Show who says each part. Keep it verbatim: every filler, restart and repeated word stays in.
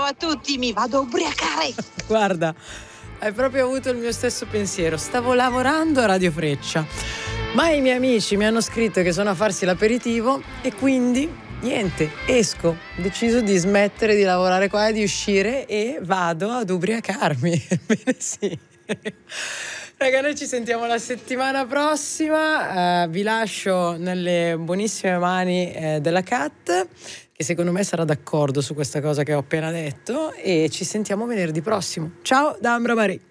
Speaker 1: a tutti, mi vado a ubriacare.
Speaker 2: Guarda, hai proprio avuto il mio stesso pensiero. Stavo lavorando a Radio Freccia, ma i miei amici mi hanno scritto che sono a farsi l'aperitivo e quindi niente, esco. Ho deciso di smettere di lavorare qua e di uscire e vado ad ubriacarmi. Bene, sì. Raga, noi ci sentiamo la settimana prossima. Uh, vi lascio nelle buonissime mani eh, della Cat, che secondo me sarà d'accordo su questa cosa che ho appena detto, e ci sentiamo venerdì prossimo. Ciao da Ambra Marie.